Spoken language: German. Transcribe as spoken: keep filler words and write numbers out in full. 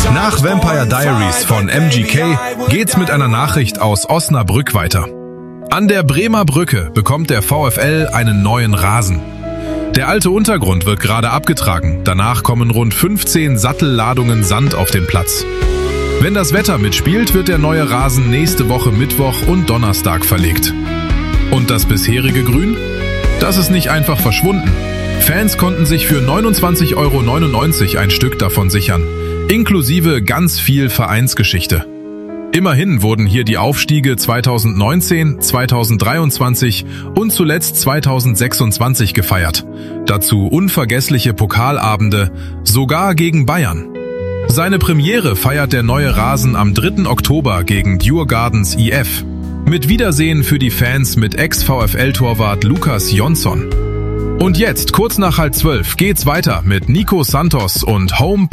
Nach Vampire Diaries von M G K geht's mit einer Nachricht aus Osnabrück weiter. An der Bremer Brücke bekommt der VfL einen neuen Rasen. Der alte Untergrund wird gerade abgetragen, danach kommen rund fünfzehn Sattelladungen Sand auf den Platz. Wenn das Wetter mitspielt, wird der neue Rasen nächste Woche Mittwoch und Donnerstag verlegt. Und das bisherige Grün? Das ist nicht einfach verschwunden. Fans konnten sich für neunundzwanzig Euro neunundneunzig ein Stück davon sichern, inklusive ganz viel Vereinsgeschichte. Immerhin wurden hier die Aufstiege zweitausendneunzehn, zweitausenddreiundzwanzig und zuletzt zweitausendsechsundzwanzig gefeiert. Dazu unvergessliche Pokalabende, sogar gegen Bayern. Seine Premiere feiert der neue Rasen am dritten Oktober gegen Djurgårdens I F. Mit Wiedersehen für die Fans mit Ex-VfL-Torwart Lukas Jonsson. Und jetzt, kurz nach halb zwölf, geht's weiter mit Nico Santos und Home